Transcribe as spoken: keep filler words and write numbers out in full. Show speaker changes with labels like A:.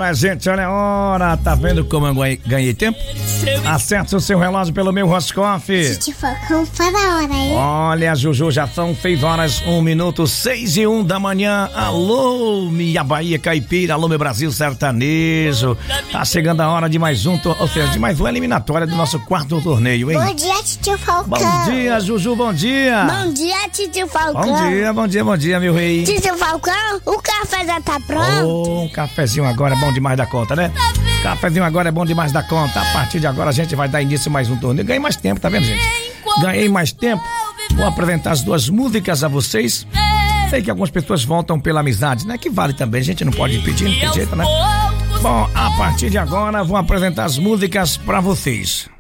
A: Mas, gente, olha a hora. Tá vendo como eu ganhei, ganhei tempo? Acerte o seu relógio pelo meu Roscoff.
B: Tio Falcão, fala a hora aí.
A: Olha, Juju, já são seis horas, um minuto, seis e um da manhã. Alô, minha Bahia caipira, alô, meu Brasil sertanejo. Tá chegando a hora de mais um, ou seja, de mais uma eliminatória do nosso quarto torneio, hein?
B: Bom dia, tio Falcão.
A: Bom dia, Juju, bom dia.
B: Bom dia, tio Falcão.
A: Bom dia, bom dia, bom dia, meu rei.
B: Tio Falcão, o café já tá pronto?
A: Oh, um cafezinho agora é bom demais da conta, né? Cafezinho agora é bom demais da conta. A partir de agora a gente vai dar início a mais um torneio. Ganhei mais tempo, tá vendo, gente? Ganhei mais tempo. Vou apresentar as duas músicas a vocês. Sei que algumas pessoas voltam pela amizade, né? Que vale também, a gente não pode impedir, não tem jeito, né? Bom, a partir de agora vou apresentar as músicas pra vocês.